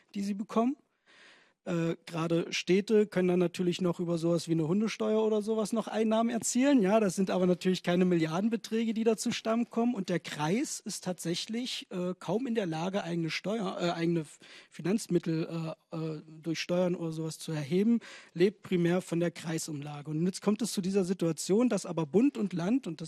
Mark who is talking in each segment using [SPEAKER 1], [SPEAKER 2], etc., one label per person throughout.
[SPEAKER 1] die sie bekommen. Gerade Städte können dann natürlich noch über sowas wie eine Hundesteuer oder sowas noch Einnahmen erzielen. Ja, das sind aber natürlich keine Milliardenbeträge, die da zustande kommen. Und der Kreis ist tatsächlich kaum in der Lage, eigene Finanzmittel durch Steuern oder sowas zu erheben, lebt primär von der Kreisumlage. Und jetzt kommt es zu dieser Situation, dass aber Bund und Land und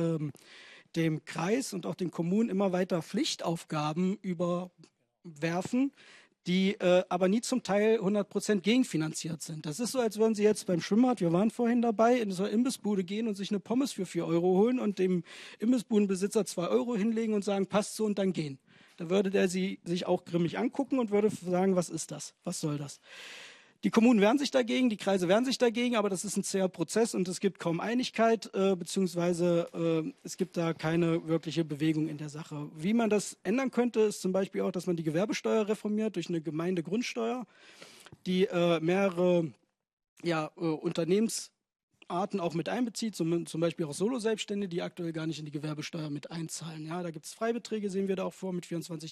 [SPEAKER 1] dem Kreis und auch den Kommunen immer weiter Pflichtaufgaben überwerfen, die aber nie zum Teil 100% gegenfinanziert sind. Das ist so, als würden Sie jetzt beim Schwimmbad, wir waren vorhin dabei, in so eine Imbissbude gehen und sich eine Pommes für 4 Euro holen und dem Imbissbudenbesitzer 2 Euro hinlegen und sagen, passt so und dann gehen. Da würde der sie sich auch grimmig angucken und würde sagen, was ist das? Was soll das? Die Kommunen wehren sich dagegen, die Kreise wehren sich dagegen, aber das ist ein zäher Prozess und es gibt kaum Einigkeit, beziehungsweise es gibt da keine wirkliche Bewegung in der Sache. Wie man das ändern könnte, ist zum Beispiel auch, dass man die Gewerbesteuer reformiert durch eine Gemeindegrundsteuer, die mehrere Unternehmensarten auch mit einbezieht, zum Beispiel auch Solo-Selbstständige, die aktuell gar nicht in die Gewerbesteuer mit einzahlen. Ja, da gibt es Freibeträge, sehen wir da auch vor, mit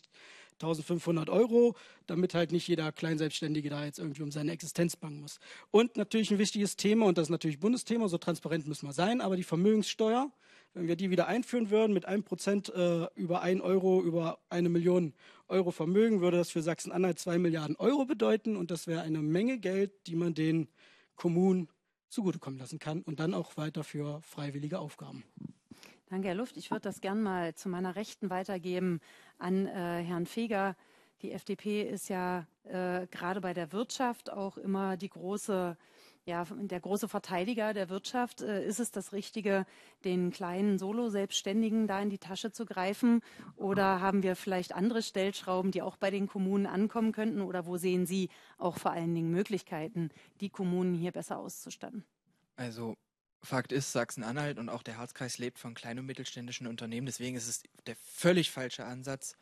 [SPEAKER 1] 24.500 Euro, damit halt nicht jeder Kleinselbstständige da jetzt irgendwie um seine Existenz bangen muss. Und natürlich ein wichtiges Thema, und das ist natürlich Bundesthema, so transparent müssen wir sein, aber die Vermögenssteuer, wenn wir die wieder einführen würden mit 1% über 1 Euro, über 1 Million Euro Vermögen, würde das für Sachsen-Anhalt 2 Milliarden Euro bedeuten und das wäre eine Menge Geld, die man den Kommunen zugutekommen lassen kann und dann auch weiter für freiwillige Aufgaben.
[SPEAKER 2] Danke, Herr Luft. Ich würde das gern mal zu meiner Rechten weitergeben an Herrn Feger. Die FDP ist ja gerade bei der Wirtschaft auch immer der große Verteidiger der Wirtschaft. Ist es das Richtige, den kleinen Solo-Selbstständigen da in die Tasche zu greifen? Oder haben wir vielleicht andere Stellschrauben, die auch bei den Kommunen ankommen könnten? Oder wo sehen Sie auch vor allen Dingen Möglichkeiten, die Kommunen hier besser auszustatten?
[SPEAKER 3] Also Fakt ist, Sachsen-Anhalt und auch der Harzkreis lebt von kleinen und mittelständischen Unternehmen. Deswegen ist es der völlig falsche Ansatz,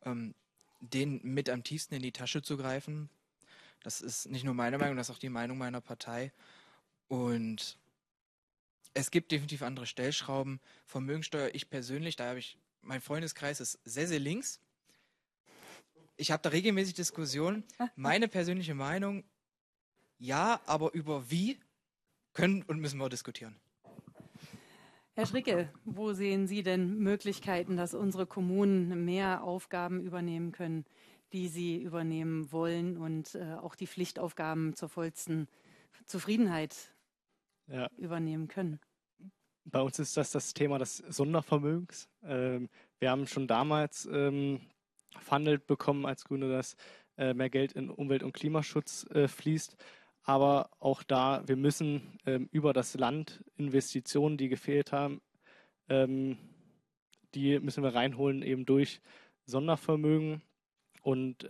[SPEAKER 3] denen mit am tiefsten in die Tasche zu greifen. Das ist nicht nur meine Meinung, das ist auch die Meinung meiner Partei. Und es gibt definitiv andere Stellschrauben. Vermögensteuer, ich persönlich, mein Freundeskreis ist sehr, sehr links. Ich habe da regelmäßig Diskussionen. Meine persönliche Meinung, ja, aber über wie können und müssen wir diskutieren.
[SPEAKER 2] Herr Schricke, wo sehen Sie denn Möglichkeiten, dass unsere Kommunen mehr Aufgaben übernehmen können, die sie übernehmen wollen und auch die Pflichtaufgaben zur vollsten Zufriedenheit übernehmen können?
[SPEAKER 4] Bei uns ist das Thema des Sondervermögens. Wir haben schon damals verhandelt bekommen als Grüne, dass mehr Geld in Umwelt- und Klimaschutz fließt. Aber auch da, wir müssen über das Land Investitionen, die gefehlt haben, die müssen wir reinholen eben durch Sondervermögen. Und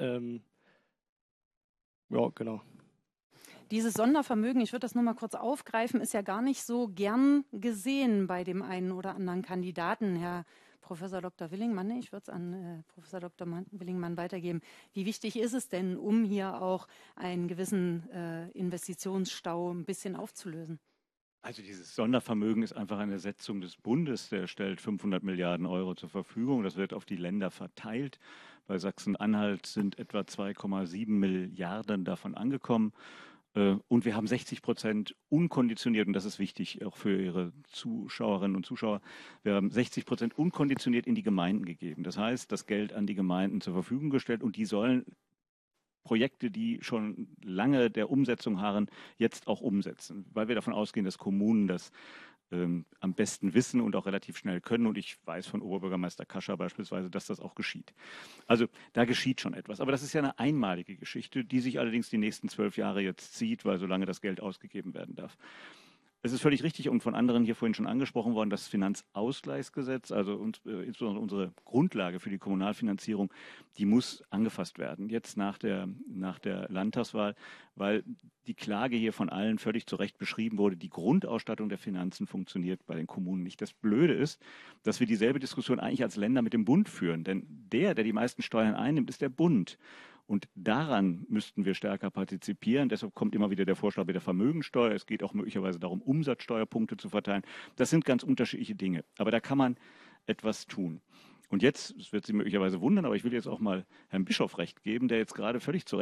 [SPEAKER 4] genau.
[SPEAKER 2] Dieses Sondervermögen, ich würde das nur mal kurz aufgreifen, ist ja gar nicht so gern gesehen bei dem einen oder anderen Kandidaten, Herr Professor Dr. Willingmann. Ich würde es an Professor Dr. Willingmann weitergeben. Wie wichtig ist es denn, um hier auch einen gewissen Investitionsstau ein bisschen aufzulösen?
[SPEAKER 5] Also dieses Sondervermögen ist einfach eine Setzung des Bundes, der stellt 500 Milliarden Euro zur Verfügung. Das wird auf die Länder verteilt. Bei Sachsen-Anhalt sind etwa 2,7 Milliarden davon angekommen. Und wir haben 60% unkonditioniert, und das ist wichtig auch für Ihre Zuschauerinnen und Zuschauer, wir haben 60% unkonditioniert in die Gemeinden gegeben. Das heißt, das Geld an die Gemeinden zur Verfügung gestellt und die sollen Projekte, die schon lange der Umsetzung harren, jetzt auch umsetzen, weil wir davon ausgehen, dass Kommunen das am besten wissen und auch relativ schnell können. Und ich weiß von Oberbürgermeister Kascher beispielsweise, dass das auch geschieht. Also da geschieht schon etwas. Aber das ist ja eine einmalige Geschichte, die sich allerdings die nächsten 12 Jahre jetzt zieht, weil solange das Geld ausgegeben werden darf. Es ist völlig richtig und von anderen hier vorhin schon angesprochen worden, das Finanzausgleichsgesetz, also insbesondere unsere Grundlage für die Kommunalfinanzierung, die muss angefasst werden, jetzt nach der Landtagswahl, weil die Klage hier von allen völlig zu Recht beschrieben wurde, die Grundausstattung der Finanzen funktioniert bei den Kommunen nicht. Das Blöde ist, dass wir dieselbe Diskussion eigentlich als Länder mit dem Bund führen, denn der die meisten Steuern einnimmt, ist der Bund. Und daran müssten wir stärker partizipieren. Deshalb kommt immer wieder der Vorschlag mit der Vermögensteuer. Es geht auch möglicherweise darum, Umsatzsteuerpunkte zu verteilen. Das sind ganz unterschiedliche Dinge. Aber da kann man etwas tun. Und jetzt, das wird Sie möglicherweise wundern, aber ich will jetzt auch mal Herrn Bischof recht geben, der jetzt gerade völlig zu Recht